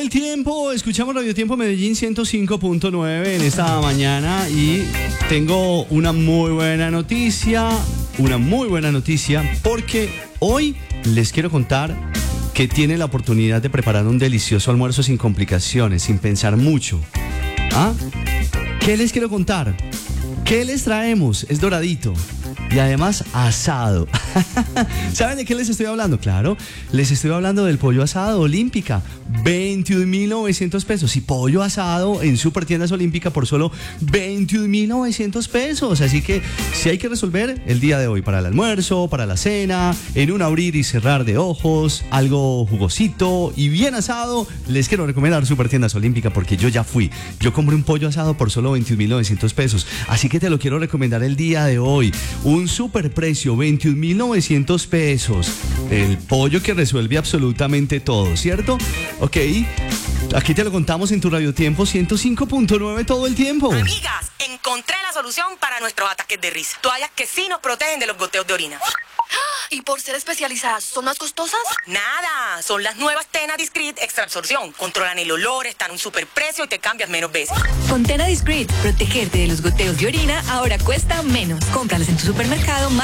el tiempo, escuchamos Radio Tiempo Medellín 105.9 en esta mañana y tengo una muy buena noticia porque hoy les quiero contar que tiene la oportunidad de preparar un delicioso almuerzo sin complicaciones, sin pensar mucho. ¿Ah? ¿Qué les quiero contar? ¿Qué les traemos? Es doradito y además asado. ¿Saben de qué les estoy hablando? Claro, les estoy hablando del pollo asado Olímpica, 21.900 pesos. Y pollo asado en Supertiendas Olímpica por solo 21.900 pesos. Así que si hay que resolver el día de hoy para el almuerzo, para la cena, en un abrir y cerrar de ojos, algo jugosito y bien asado, les quiero recomendar Supertiendas Olímpica porque yo ya fui. Yo compré un pollo asado por solo 21.900 pesos. Así que te lo quiero recomendar el día de hoy. Un super precio, 21.900 pesos. El pollo que resuelve absolutamente todo, ¿cierto? Ok, aquí te lo contamos en tu Radio Tiempo 105.9 todo el tiempo. Amigas, encontré la solución para nuestros ataques de risa. Toallas que sí nos protegen de los goteos de orina. ¿Y por ser especializadas, son más costosas? Nada, son las nuevas Tena Discreet Extra Absorción. Controlan el olor, están a un superprecio y te cambias menos veces. Con Tena Discreet, protegerte de los goteos de orina ahora cuesta menos. Cómpralas en tu supermercado más